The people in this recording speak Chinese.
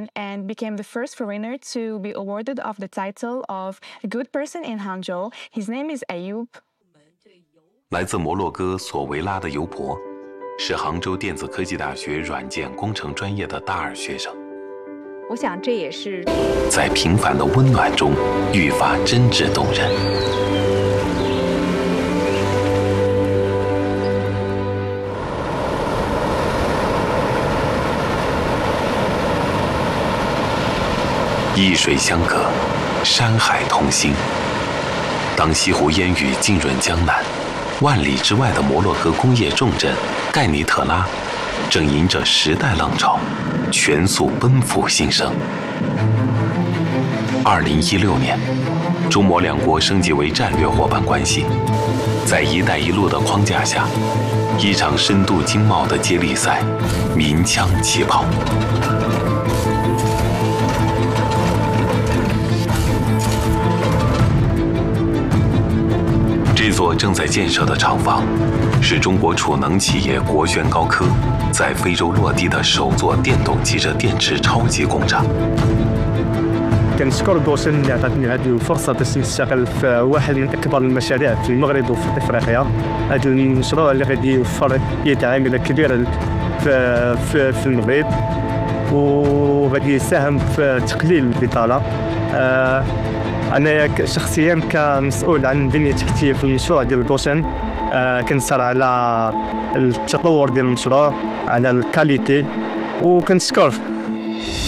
2011 and became the first foreigner to be awarded of the title of a good person in Hangzhou. His name is Ayub. 来自摩洛哥索维拉的尤博，是杭州电子科技大学软件工程专业的大二学生。 我想这也是在平凡的温暖中愈发真挚动人。一水相隔，山海同心。当西湖烟雨浸润江南，万里之外的摩洛哥工业重镇盖尼特拉，正迎着时代浪潮，全速奔赴兴盛。2016年，中摩两国升级为战略伙伴关系，在“一带一路”的框架下，一场深度经贸的接力赛鸣枪起跑。这座正在建设的厂房，是中国储能企业国轩高科在非洲落地的首座电动汽车电池超级工厂。 كنشكر بوشن اللي عطاتني هذه الفرصه باش نشتغل في واحد من اكبر المشاريع في المغرب وفي افريقيا. هذا المشروع اللي غادي يوفر يد عامله كبيره في المغرب وغادي يساهم في تقليل البطاله. أنا شخصيا كمسؤول عن البنية التحتية في المشروع ديال بوشن كنسهر على التطور ديال المشروع على الكاليتي وكنشكر